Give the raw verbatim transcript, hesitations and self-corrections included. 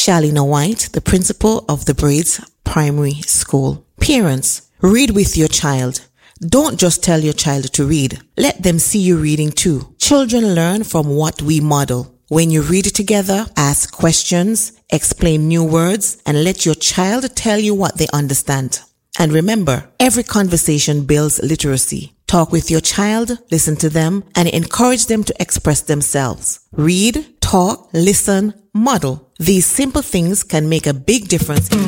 Shalina White, the principal of the Braids Primary School. Parents, read with your child. Don't just tell your child to read. Let them see you reading too. Children learn from what we model. When you read together, ask questions, explain new words, and let your child tell you what they understand. And remember, every conversation builds literacy. Talk with your child, listen to them, and encourage them to express themselves. Read, talk, listen, model. These simple things can make a big difference in